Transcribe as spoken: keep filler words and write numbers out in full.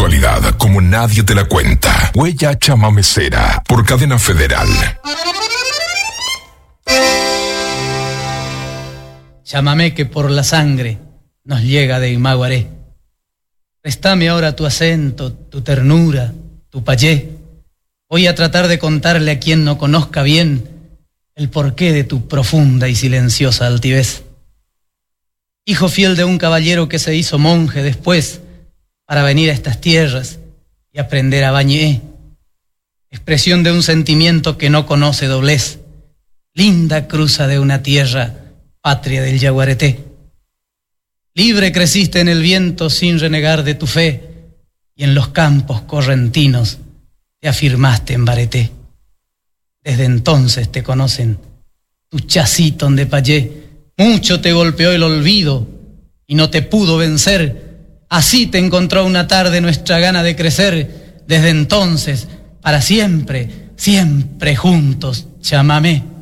actualidad como nadie te la cuenta. Huella chamamecera por Cadena Federal. Chamamé que por la sangre nos llega de Imaguaré. Préstame ahora tu acento, tu ternura, tu payé. Voy a tratar de contarle a quien no conozca bien el porqué de tu profunda y silenciosa altivez. Hijo fiel de un caballero que se hizo monje después para venir a estas tierras y aprender a bañé. Expresión de un sentimiento que no conoce doblez. Linda cruza de una tierra, patria del Yaguareté. Libre creciste en el viento sin renegar de tu fe, y en los campos correntinos te afirmaste en Bareté. Desde entonces te conocen tu chacitón de payé. Mucho te golpeó el olvido y no te pudo vencer. Así te encontró una tarde nuestra gana de crecer. Desde entonces, para siempre, siempre juntos, chamamé.